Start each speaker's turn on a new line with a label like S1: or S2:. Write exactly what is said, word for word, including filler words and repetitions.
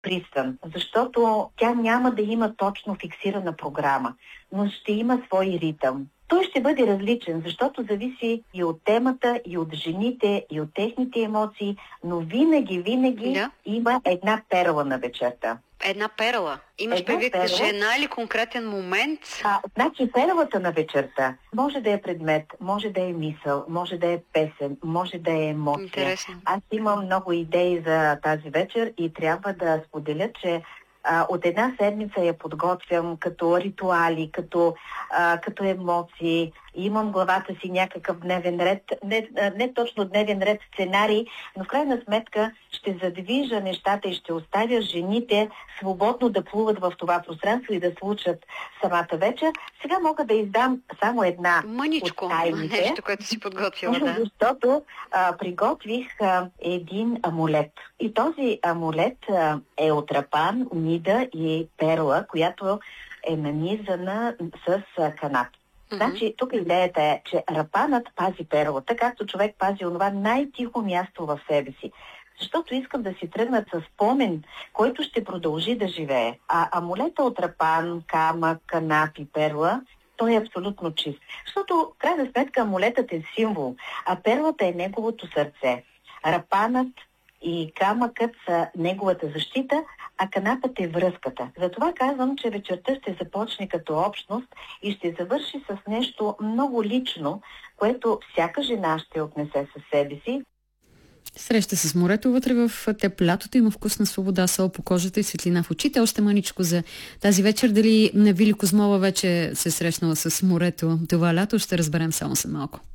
S1: пристан, защото тя няма да има точно фиксирана програма, но ще има свой ритъм. Той ще бъде различен, защото зависи и от темата, и от жените, и от техните емоции, но винаги, винаги да. Има една перла на вечерта.
S2: Една перла? Имаш предвид жена или конкретен момент?
S1: А, значи перлата на вечерта може да е предмет, може да е мисъл, може да е песен, може да е емоция.
S2: Интересно.
S1: Аз имам много идеи за тази вечер и трябва да споделя, че а, от една седмица я подготвям като ритуали, като, а, като емоции. Имам в главата си някакъв дневен ред, не, не точно дневен ред, сценарий, но в крайна сметка ще задвижа нещата и ще оставя жените свободно да плуват в това пространство и да случат самата вечер. Сега мога да издам само една
S2: Мъничко,
S1: от тайните,
S2: нещо, което си подготвила, да.
S1: Защото а, приготвих а, един амулет. И този амулет а, е от рапан, нида и перла, която е нанизана с а, канат. Значи, тук идеята е, че рапанът пази перлата, както човек пази онова най-тихо място в себе си. Защото искам да си тръгнат с спомен, който ще продължи да живее. А амулета от рапан, камък, канап и перла, той е абсолютно чист. Защото, в крайна сметка, амулетът е символ, а перлата е неговото сърце. Рапанът и камъкът са неговата защита, а канапът е връзката. Затова казвам, че вечерта ще започне като общност и ще завърши с нещо много лично, което всяка жена ще отнесе със себе си.
S3: Среща с морето вътре в теб, лятото има вкус на свобода, сол по кожата и светлина в очите. Още мъничко за тази вечер. Дали Вили Козмова вече се срещнала с морето това лято, ще разберем само след малко.